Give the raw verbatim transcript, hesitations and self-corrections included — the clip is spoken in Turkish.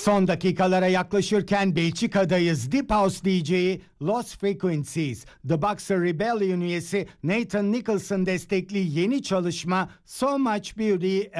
Son dakikalara yaklaşırken Belçika'dayız. Deep House D J'yi Lost Frequencies, The Boxer Rebellion üyesi Nathan Nicholson destekli yeni çalışma So Much Beauty